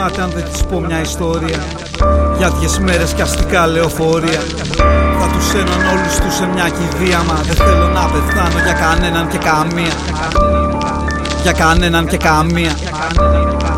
θυμάται αν δεν της πω μια ιστορία για 2 μέρες κι αστικά λεωφορεία. Θα τους έναν όλους τους σε μια κηδεία. Μα δεν θέλω να πεθάνω για κανέναν και καμία. Για κανέναν και καμία.